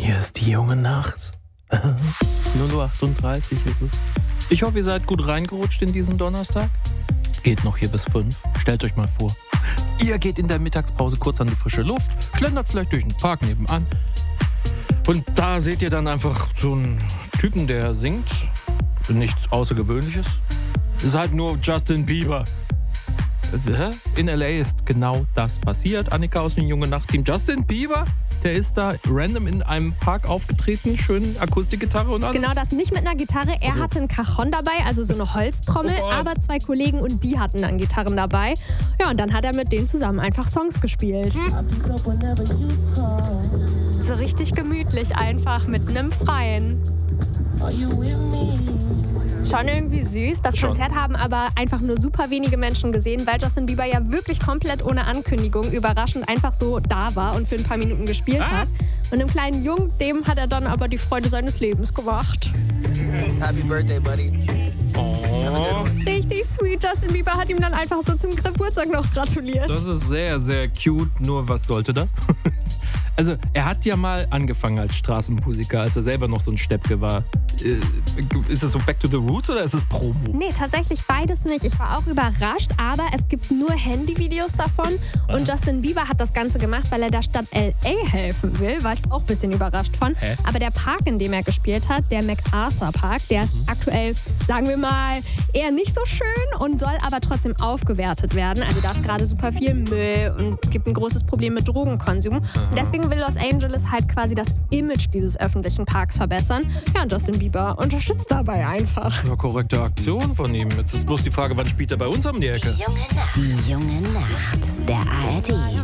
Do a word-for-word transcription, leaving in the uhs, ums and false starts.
Hier ist die junge Nacht. null Uhr achtunddreißig ist es. Ich hoffe, ihr seid gut reingerutscht in diesen Donnerstag. Geht noch hier bis fünf. Stellt euch mal vor, ihr geht in der Mittagspause kurz an die frische Luft, schlendert vielleicht durch den Park nebenan. Und da seht ihr dann einfach so einen Typen, der singt. Nichts Außergewöhnliches. Ist halt nur Justin Bieber. In L A ist genau das passiert. Annika aus dem Junge Nacht-Team. Justin Bieber, der ist da random in einem Park aufgetreten. Schön Akustikgitarre und alles. Genau das, nicht mit einer Gitarre. Er Also. hatte ein Cajon dabei, also so eine Holztrommel. Oh Gott. Aber zwei Kollegen und die hatten dann Gitarren dabei. Ja, und dann hat er mit denen zusammen einfach Songs gespielt. Hm. So richtig gemütlich einfach mit einem Freien. Schon irgendwie süß. Das Schon. Konzert haben aber einfach nur super wenige Menschen gesehen, weil Justin Bieber ja wirklich komplett ohne Ankündigung überraschend einfach so da war und für ein paar Minuten gespielt Ah. hat. Und dem kleinen Jungen, dem hat er dann aber die Freude seines Lebens gemacht. Happy birthday, buddy. Oh, Richtig sweet. Justin Bieber hat ihm dann einfach so zum Geburtstag noch gratuliert. das ist sehr, sehr cute. Nur was sollte das? Also, er hat ja mal angefangen als Straßenmusiker, als er selber noch so ein Steppke war. Äh, Ist das so Back to the Roots oder ist es Promo? Nee, tatsächlich beides nicht. Ich war auch überrascht, aber es gibt nur Handyvideos davon. Und Justin Bieber hat das Ganze gemacht, weil er der Stadt L A helfen will. War ich auch ein bisschen überrascht von. Hä? Aber der Park, in dem er gespielt hat, der MacArthur Park, der ist aktuell, sagen wir mal, eher nicht so schön und soll aber trotzdem aufgewertet werden. Also da ist gerade super viel Müll und gibt ein großes Problem mit Drogenkonsum. Und deswegen will Los Angeles halt quasi das Image dieses öffentlichen Parks verbessern. Ja, und Justin Bieber unterstützt dabei einfach. Ja, korrekte Aktion von ihm. Jetzt ist bloß die Frage, wann spielt er bei uns um die Ecke? Die junge Nacht. Der A R D